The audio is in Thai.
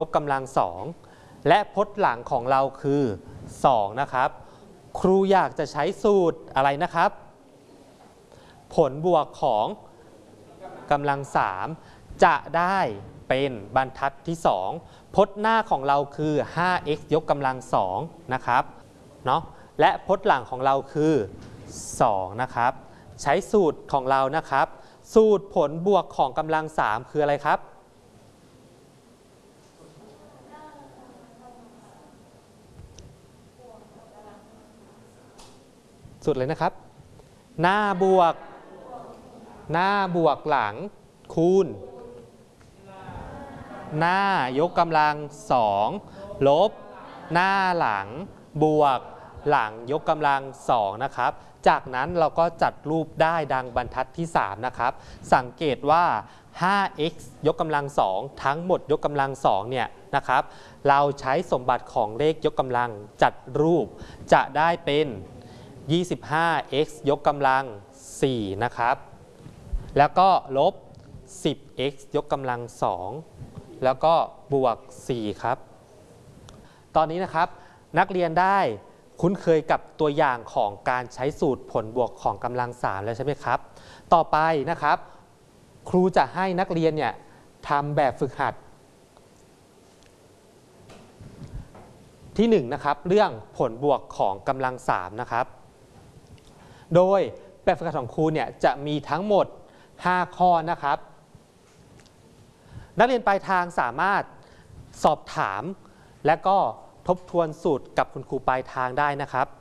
ยกกำลัง2และพจน์หลังของเราคือ2นะครับครูอยากจะใช้สูตรอะไรนะครับผลบวกของกำลัง3จะได้เป็นบรรทัดที่2พจน์หน้าของเราคือ 5x ยกกำลัง2นะครับเนาะและพจน์หลังของเราคือ2นะครับใช้สูตรของเรานะครับสูตรผลบวกของกำลัง3คืออะไรครับสูตรเลยนะครับหน้าบวกหลังคูณหน้ายกกำลัง2ลบหน้าหลังบวกหลังยกกำลัง2นะครับจากนั้นเราก็จัดรูปได้ดังบรรทัดที่3นะครับสังเกตว่า 5x ยกกำลัง2ทั้งหมดยกกำลัง2เนี่ยนะครับเราใช้สมบัติของเลขยกกำลังจัดรูปจะได้เป็น 25x ยกกำลัง4นะครับแล้วก็ลบ 10x ยกกำลัง2แล้วก็บวก4ครับตอนนี้นะครับนักเรียนได้คุ้นเคยกับตัวอย่างของการใช้สูตรผลบวกของกำลัง3แล้วใช่ไหมครับต่อไปนะครับครูจะให้นักเรียนเนี่ยทำแบบฝึกหัดที่1นะครับเรื่องผลบวกของกำลัง3นะครับโดยแบบฝึกหัดของครูเนี่ยจะมีทั้งหมด5ข้อนะครับนักเรียนปลายทางสามารถสอบถามและก็ทบทวนสูตรกับคุณครูปลายทางได้นะครับ